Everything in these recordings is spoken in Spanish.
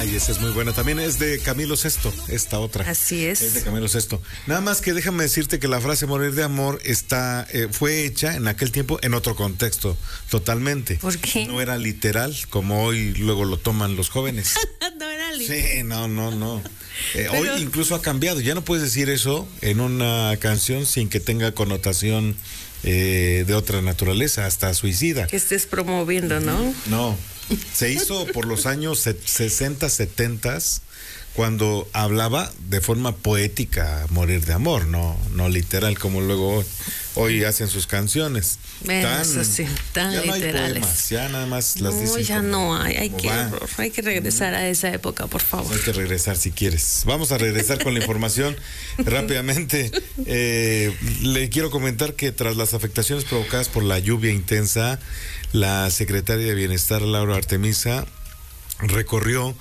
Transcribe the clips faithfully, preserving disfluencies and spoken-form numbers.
Ay, esa es muy buena. También es de Camilo Sesto, esta otra. Así es. Es de Camilo Sesto. Nada más que déjame decirte que la frase morir de amor está, eh, fue hecha en aquel tiempo en otro contexto, totalmente. ¿Por qué? No era literal, como hoy luego lo toman los jóvenes. No era literal. Sí, no, no, no. Eh, Pero... Hoy incluso ha cambiado. Ya no puedes decir eso en una canción sin que tenga connotación eh, de otra naturaleza, hasta suicida. Que estés promoviendo, ¿no? No. Se hizo por los años sesenta, setenta, cuando hablaba de forma poética morir de amor, no, no literal como luego hoy, hoy hacen sus canciones. Bueno, tan, eso sí, tan ya no literales. hay poemas, ya nada más las no, dicen. ya como, no hay, hay como que, va. hay que regresar a esa época, por favor. Hay que regresar si quieres. Vamos a regresar con la información rápidamente. Eh, le quiero comentar que tras las afectaciones provocadas por la lluvia intensa, la secretaria de Bienestar, Laura Artemisa, recorrió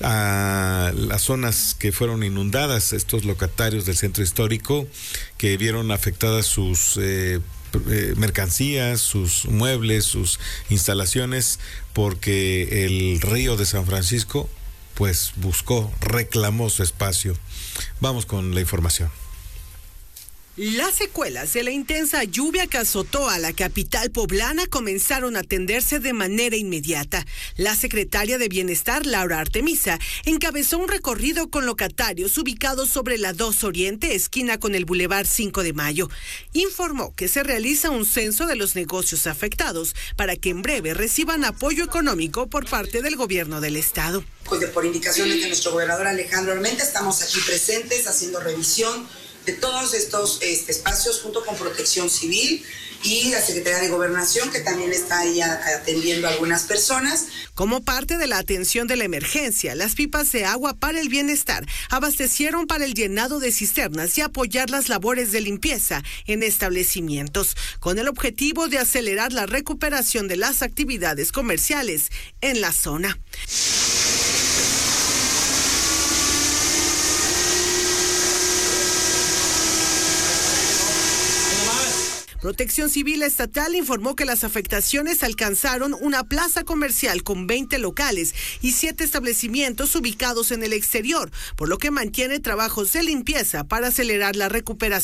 a las zonas que fueron inundadas, estos locatarios del centro histórico que vieron afectadas sus eh, eh, mercancías, sus muebles, sus instalaciones, porque el río de San Francisco pues buscó, reclamó su espacio. Vamos con la información. Las secuelas de la intensa lluvia que azotó a la capital poblana comenzaron a atenderse de manera inmediata. La secretaria de Bienestar, Laura Artemisa, encabezó un recorrido con locatarios ubicados sobre la dos Oriente, esquina con el Boulevard cinco de Mayo. Informó que se realiza un censo de los negocios afectados para que en breve reciban apoyo económico por parte del gobierno del estado. Pues de, por indicaciones de nuestro gobernador Alejandro Armenta, estamos aquí presentes haciendo revisión de todos estos este, espacios junto con Protección Civil y la Secretaría de Gobernación, que también está ahí atendiendo a algunas personas. Como parte de la atención de la emergencia, las pipas de agua para el bienestar abastecieron para el llenado de cisternas y apoyar las labores de limpieza en establecimientos, con el objetivo de acelerar la recuperación de las actividades comerciales en la zona. Protección Civil Estatal informó que las afectaciones alcanzaron una plaza comercial con veinte locales y siete establecimientos ubicados en el exterior, por lo que mantiene trabajos de limpieza para acelerar la recuperación.